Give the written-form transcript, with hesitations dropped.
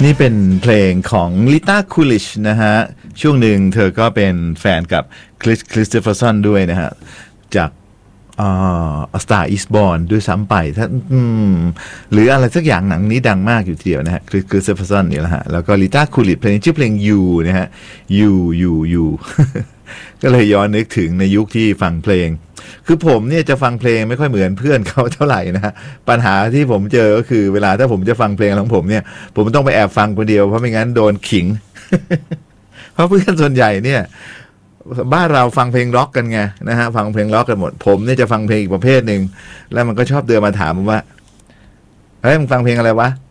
นี่เป็นเพลงของลิต้าคูลิชนะฮะช่วงหนึ่งเธอก็เป็นแฟนกับคริสโตเฟอร์สันด้วยนะฮะจากStar is Born ด้วยซ้ำไปถ้าหรืออะไรสักอย่างหนังนี้ดังมากอยู่ทีเดียวนะฮะคริสโตเฟอร์สันนี่แหละฮะแล้วก็ลิต้าคูลิชเพลงชื่อเพลง You นะฮะ You ก็เลยย้อนนึกถึงในยุคที่ฟังเพลงคือผมเนี่ยจะฟังเพลงไม่ค่อยเหมือนเพื่อนเขาเท่าไหร่นะฮะปัญหาที่ผมเจอก็คือเวลาถ้าผมจะฟังเพลงของผมเนี่ยผมต้องไปแอบฟังคนเดียวเพราะไม่งั้นโดนขิง เพราะเพื่อนส่วนใหญ่เนี่ยบ้านเราฟังเพลงร็อกกันไงนะฮะฟังเพลงร็อกกันหมดผมเนี่ยจะฟังเพลงอีกประเภทหนึ่งแล้วมันก็ชอบเดินมาถามผมว่าเฮ้ยมึงฟังเพลงอะไรวะ